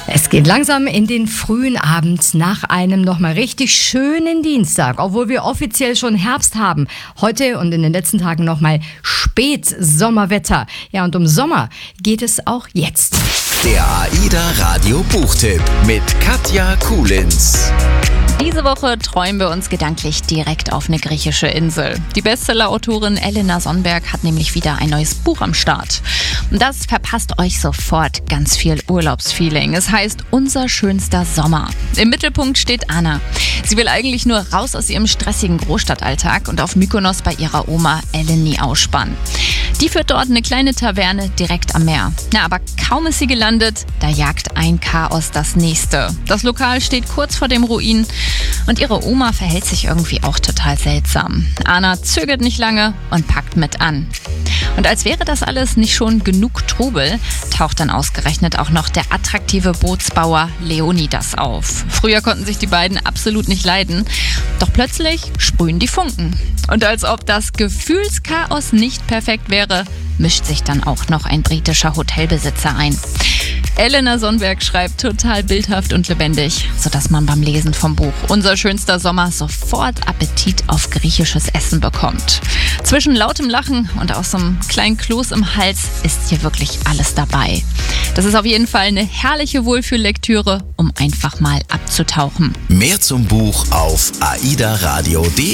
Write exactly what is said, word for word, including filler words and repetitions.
Es geht langsam in den frühen Abend nach einem nochmal richtig schönen Dienstag, obwohl wir offiziell schon Herbst haben. Heute und in den letzten Tagen nochmal Spätsommerwetter. Ja, und um Sommer geht es auch jetzt. Der AIDA Radio Buchtipp mit Katja Kulins. Diese Woche träumen wir uns gedanklich direkt auf eine griechische Insel. Die Bestseller-Autorin Elena Sonnberg hat nämlich wieder ein neues Buch am Start. Und das verpasst euch sofort ganz viel Urlaubsfeeling. Es heißt Unser schönster Sommer. Im Mittelpunkt steht Anna. Sie will eigentlich nur raus aus ihrem stressigen Großstadtalltag und auf Mykonos bei ihrer Oma Eleni ausspannen. Die führt dort eine kleine Taverne direkt am Meer. Na, aber kaum ist sie gelandet, da jagt ein Chaos das nächste. Das Lokal steht kurz vor dem Ruin und ihre Oma verhält sich irgendwie auch total seltsam. Anna zögert nicht lange und packt mit an. Und als wäre das alles nicht schon genug Trubel, taucht dann ausgerechnet auch noch der attraktive Bootsbauer Leonidas auf. Früher konnten sich die beiden absolut nicht leiden, doch plötzlich sprühen die Funken. Und als ob das Gefühlschaos nicht perfekt wäre, mischt sich dann auch noch ein britischer Hotelbesitzer ein. Elena Sonnberg schreibt total bildhaft und lebendig, sodass man beim Lesen vom Buch Unser schönster Sommer sofort Appetit auf griechisches Essen bekommt. Zwischen lautem Lachen und auch so einem kleinen Kloß im Hals ist hier wirklich alles dabei. Das ist auf jeden Fall eine herrliche Wohlfühllektüre, um einfach mal abzutauchen. Mehr zum Buch auf aidaradio punkt de.